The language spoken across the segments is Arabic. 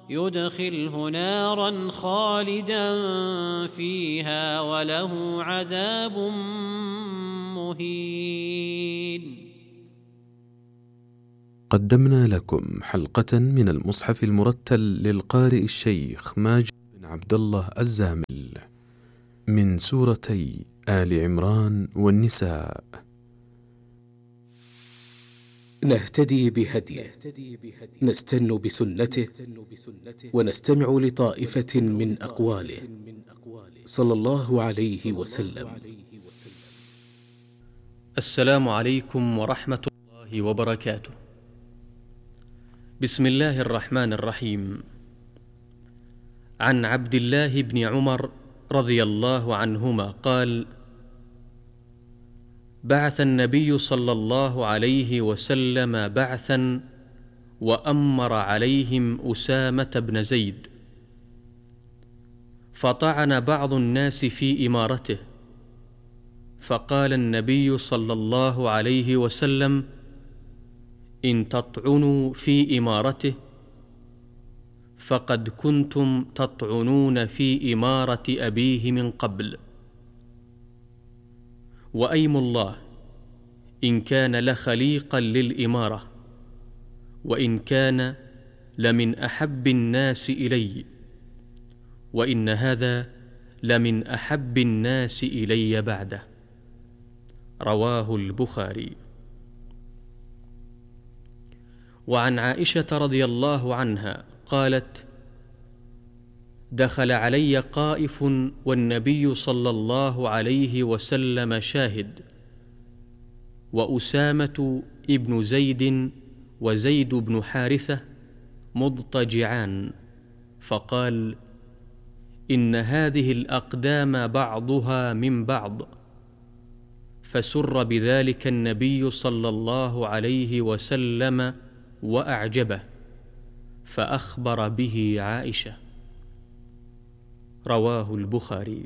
يدخله نارا خالدا فيها وله عذاب مهين. قدمنا لكم حلقة من المصحف المرتل للقارئ الشيخ ماجد بن عبد الله الزامل من سورتي آل عمران والنساء. نهتدي بهديه، نستن بسنته، ونستمع لطائفة من أقواله صلى الله عليه وسلم. السلام عليكم ورحمة الله وبركاته. بسم الله الرحمن الرحيم. عن عبد الله بن عمر رضي الله عنهما قال: بعث النبي صلى الله عليه وسلم بعثا وأمر عليهم أسامة بن زيد، فطعن بعض الناس في إمارته، فقال النبي صلى الله عليه وسلم: إن تطعنوا في إمارته فقد كنتم تطعنون في إمارة أبيه من قبل، وأيم الله إن كان لخليقا للإمارة، وإن كان لمن أحب الناس إلي، وإن هذا لمن أحب الناس إلي بعده. رواه البخاري. وعن عائشة رضي الله عنها قالت: دخل علي قائف والنبي صلى الله عليه وسلم شاهد، وأسامة ابن زيد وزيد بن حارثة مضطجعان، فقال: إن هذه الأقدام بعضها من بعض، فسر بذلك النبي صلى الله عليه وسلم وأعجبه، فأخبر به عائشة. رواه البخاري.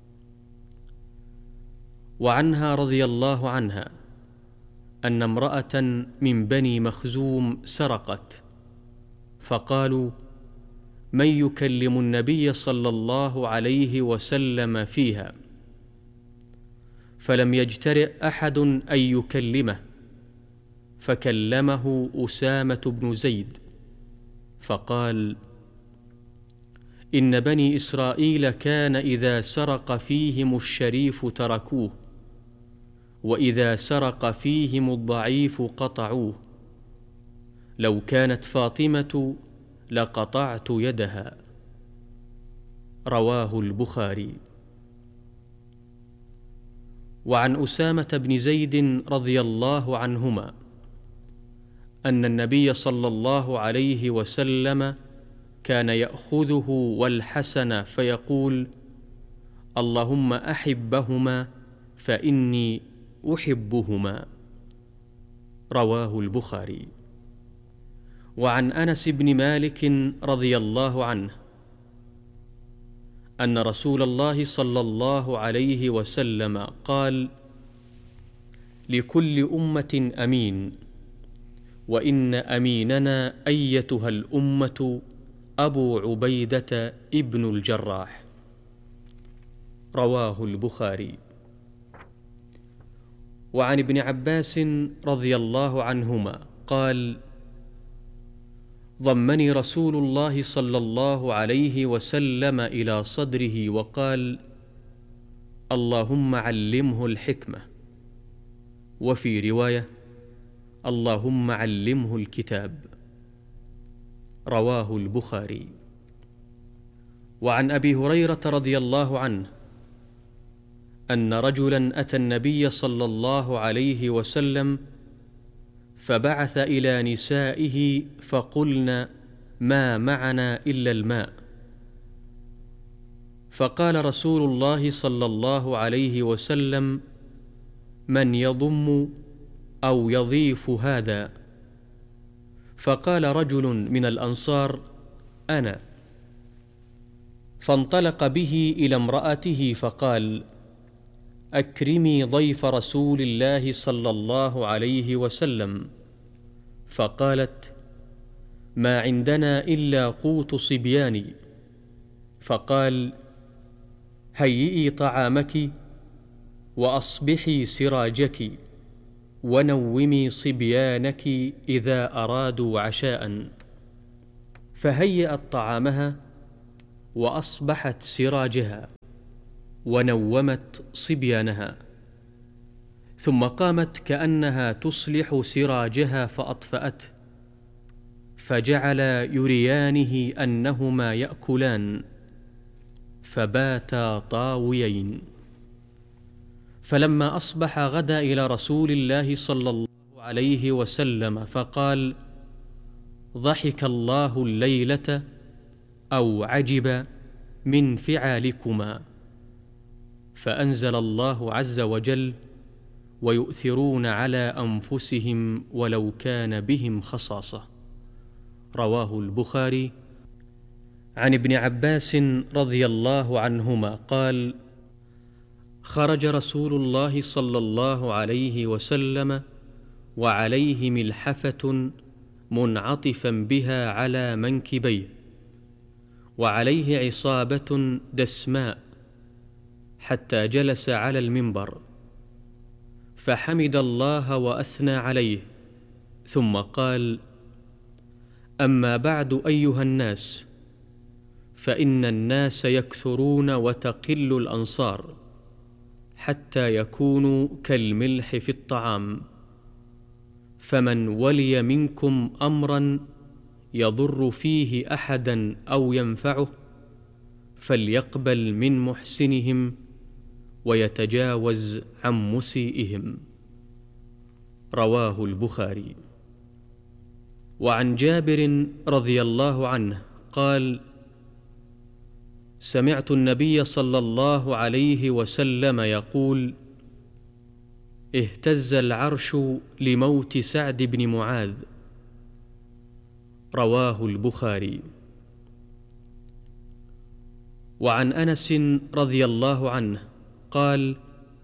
وعنها رضي الله عنها أن امرأة من بني مخزوم سرقت، فقالوا: من يكلم النبي صلى الله عليه وسلم فيها؟ فلم يجترئ أحد أن يكلمه، فكلمه أسامة بن زيد فقال: إن بني إسرائيل كان إذا سرق فيهم الشريف تركوه، وإذا سرق فيهم الضعيف قطعوه، لو كانت فاطمة لقطعت يدها. رواه البخاري. وعن أسامة بن زيد رضي الله عنهما أن النبي صلى الله عليه وسلم كان يأخذه والحسن فيقول: اللهم أحبهما فإني أحبهما. رواه البخاري. وعن أنس بن مالك رضي الله عنه أن رسول الله صلى الله عليه وسلم قال: لكل أمة أمين، وإن أميننا أيتها الأمة أبو عبيدة ابن الجراح. رواه البخاري. وعن ابن عباس رضي الله عنهما قال: ضمني رسول الله صلى الله عليه وسلم إلى صدره وقال: اللهم علمه الحكمة، وفي رواية: اللهم علمه الكتاب. رواه البخاري. وعن أبي هريرة رضي الله عنه أن رجلا أتى النبي صلى الله عليه وسلم فبعث إلى نسائه فقلن: ما معنا إلا الماء. فقال رسول الله صلى الله عليه وسلم: من يضم أو يضيف هذا؟ فقال رجل من الأنصار: أنا. فانطلق به إلى امرأته فقال: أكرمي ضيف رسول الله صلى الله عليه وسلم. فقالت: ما عندنا إلا قوت صبياني. فقال: هيئي طعامك وأصبحي سراجك ونومي صبيانك إذا أرادوا عشاء. فهيأت طعامها وأصبحت سراجها ونومت صبيانها، ثم قامت كأنها تصلح سراجها فأطفأته، فجعلا يريانه أنهما يأكلان، فباتا طاويين. فلما أصبح غدا إلى رسول الله صلى الله عليه وسلم فقال: ضحك الله الليلة أو عجب من فعالكما. فأنزل الله عز وجل: ويؤثرون على أنفسهم ولو كان بهم خصاصة. رواه البخاري. عن ابن عباس رضي الله عنهما قال: خرج رسول الله صلى الله عليه وسلم وعليه ملحفة منعطفا بها على منكبيه، وعليه عصابة دسماء، حتى جلس على المنبر فحمد الله وأثنى عليه، ثم قال: أما بعد أيها الناس، فإن الناس يكثرون وتقل الأنصار حتى يكونوا كالملح في الطعام، فمن ولي منكم أمرا يضر فيه أحدا أو ينفعه فليقبل من محسنهم ويتجاوز عن مسيئهم. رواه البخاري. وعن جابر رضي الله عنه قال: سمعت النبي صلى الله عليه وسلم يقول: اهتز العرش لموت سعد بن معاذ. رواه البخاري. وعن أنس رضي الله عنه قال: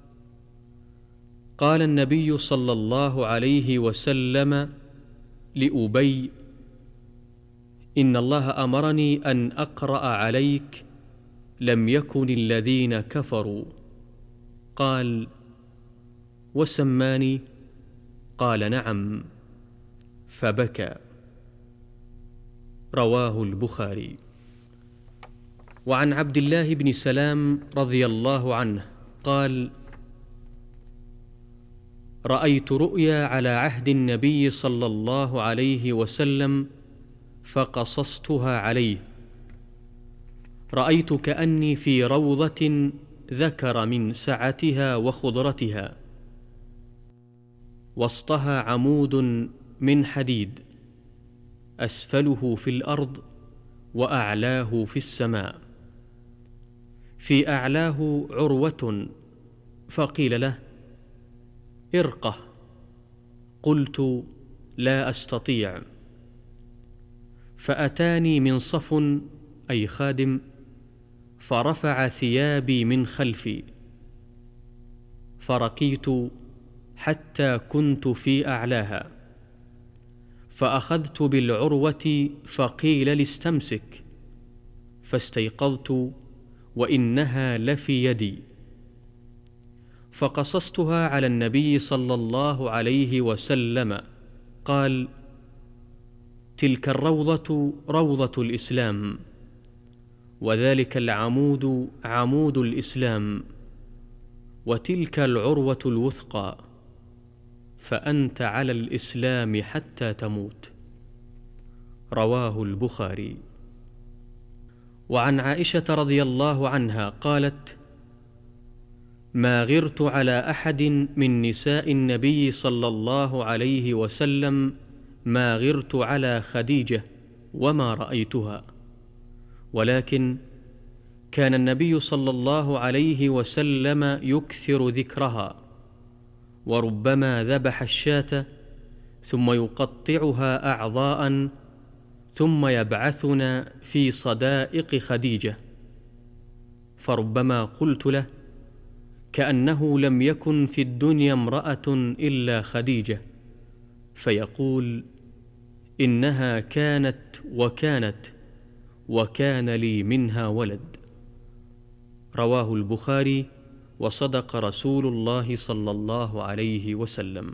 قال النبي صلى الله عليه وسلم لأبي: إن الله أمرني أن أقرأ عليك لم يكن الذين كفروا. قال: وسماني؟ قال: نعم. فبكى. رواه البخاري. وعن عبد الله بن سلام رضي الله عنه قال: رأيت رؤيا على عهد النبي صلى الله عليه وسلم فقصصتها عليه. رأيت كأني في روضة ذكر من سعتها وخضرتها، وسطها عمود من حديد، أسفله في الأرض وأعلاه في السماء. في أعلاه عروة، فقيل له: ارقه. قلت: لا أستطيع. فأتاني منصف أي خادم، فرفع ثيابي من خلفي، فرقيت حتى كنت في أعلاها، فأخذت بالعروة فقيل لي: استمسك. فاستيقظت وإنها لفي يدي، فقصصتها على النبي صلى الله عليه وسلم. قال: تلك الروضة روضة الإسلام، وذلك العمود عمود الإسلام، وتلك العروة الوثقى، فأنت على الإسلام حتى تموت. رواه البخاري. وعن عائشة رضي الله عنها قالت: ما غرت على أحد من نساء النبي صلى الله عليه وسلم ما غرت على خديجة وما رأيتها، ولكن كان النبي صلى الله عليه وسلم يكثر ذكرها، وربما ذبح الشاة ثم يقطعها أعضاء ثم يبعثنا في صدائق خديجة، فربما قلت له: كأنه لم يكن في الدنيا امرأة إلا خديجة، فيقول: إنها كانت وكان لي منها ولد. رواه البخاري. وصدق رسول الله صلى الله عليه وسلم.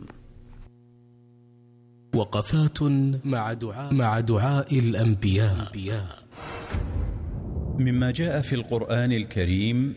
وقفات مع دعاء الأنبياء. مما جاء في القرآن الكريم